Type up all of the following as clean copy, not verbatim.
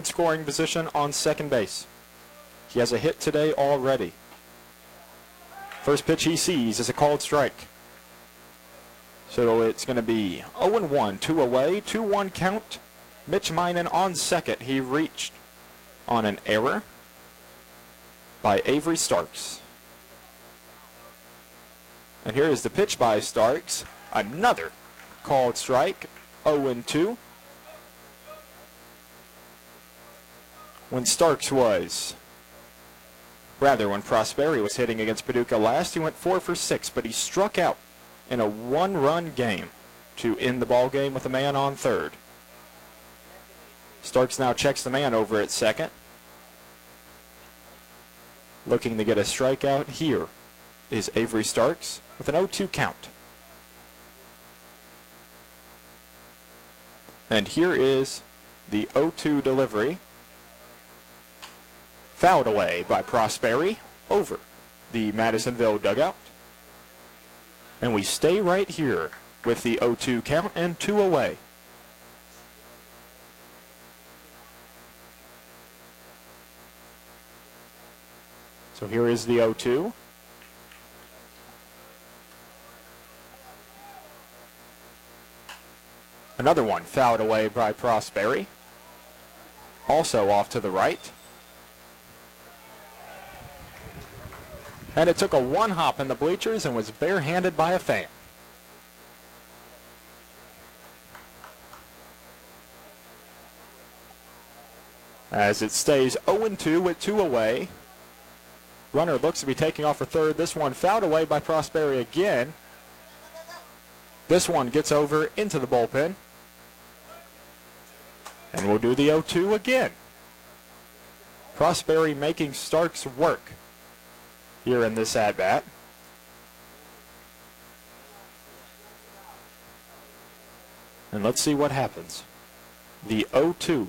in scoring position on second base. He has a hit today already. First pitch he sees is a called strike. So it's going to be 0-1, 2 away, 2-1 count. Mitch Minan on second. He reached on an error by Avery Starks. And here is the pitch by Starks. Another called strike, 0-2. When Prosperi was hitting against Paducah last, he went 4 for 6, but he struck out in a one-run game to end the ball game with a man on third. Starks now checks the man over at second, looking to get a strikeout. Here is Avery Starks with an 0-2 count. And here is the 0-2 delivery. Fouled away by Prosperi over the Madisonville dugout. And we stay right here with the 0-2 count and 2 away. So here is the 0-2. Another one fouled away by Prosperi. Also off to the right. And it took a one-hop in the bleachers and was barehanded by a fan. As it stays 0-2 with 2 away. Runner looks to be taking off for third. This one fouled away by Prosperi again. This one gets over into the bullpen. And we'll do the 0-2 again. Prosperi making Starks work here in this at-bat. And let's see what happens. The 0-2.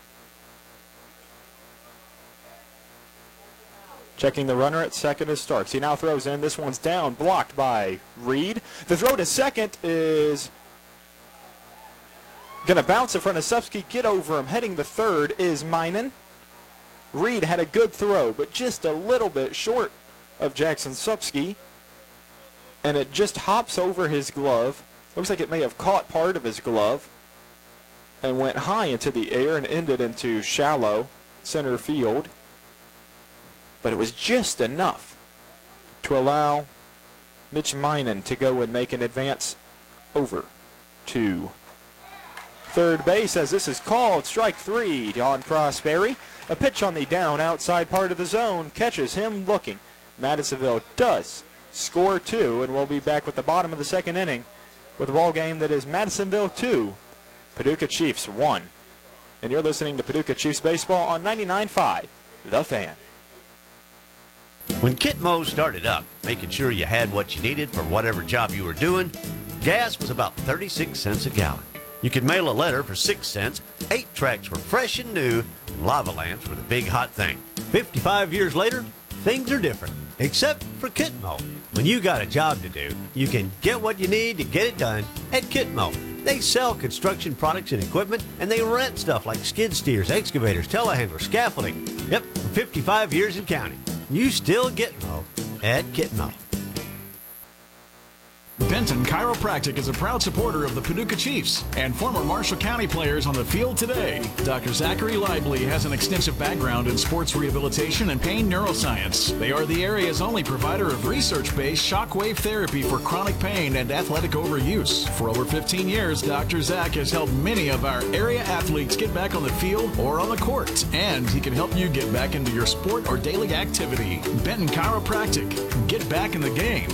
Checking the runner at second is Starks. He now throws in. This one's down, blocked by Reed. The throw to second is going to bounce in front of Supski, get over him. Heading to third is Minan. Reed had a good throw, but just a little bit short of Jackson Supski, and it just hops over his glove. Looks like it may have caught part of his glove and went high into the air and ended into shallow center field. But it was just enough to allow Mitch Minan to go and make an advance over to third base, as this is called strike 3 on Prosperi. A pitch on the down outside part of the zone catches him looking. Madisonville does score 2, and we'll be back with the bottom of the second inning with a ball game that is Madisonville 2, Paducah Chiefs 1. And you're listening to Paducah Chiefs Baseball on 99.5, The Fan. When Kitmo started up, making sure you had what you needed for whatever job you were doing, gas was about 36 cents a gallon. You could mail a letter for 6 cents, 8 tracks were fresh and new, and lava lamps were the big hot thing. 55 years later, things are different, except for Kitmo. When you got a job to do, you can get what you need to get it done at Kitmo. They sell construction products and equipment, and they rent stuff like skid steers, excavators, telehandlers, scaffolding. Yep, for 55 years and counting. You still get Mo at Kitmo. Benton Chiropractic is a proud supporter of the Paducah Chiefs and former Marshall County players on the field today. Dr. Zachary Lively has an extensive background in sports rehabilitation and pain neuroscience. They are the area's only provider of research-based shockwave therapy for chronic pain and athletic overuse. For over 15 years, Dr. Zach has helped many of our area athletes get back on the field or on the court, and he can help you get back into your sport or daily activity. Benton Chiropractic. Get back in the game.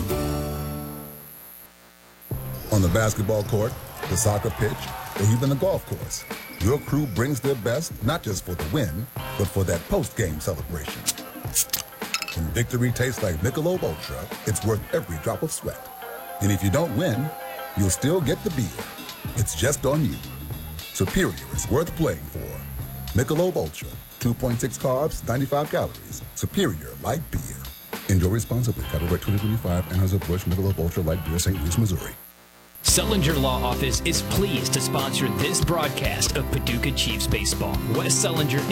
On the basketball court, the soccer pitch, or even the golf course, your crew brings their best not just for the win, but for that post-game celebration. When victory tastes like Michelob Ultra, it's worth every drop of sweat. And if you don't win, you'll still get the beer. It's just on you. Superior is worth playing for. Michelob Ultra, 2.6 carbs, 95 calories. Superior light beer. Enjoy responsibly. Copyright 2025, Anheuser-Busch Michelob Ultra Light Beer, St. Louis, Missouri. Sullinger Law Office is pleased to sponsor this broadcast of Paducah Chiefs Baseball. Wes Sullinger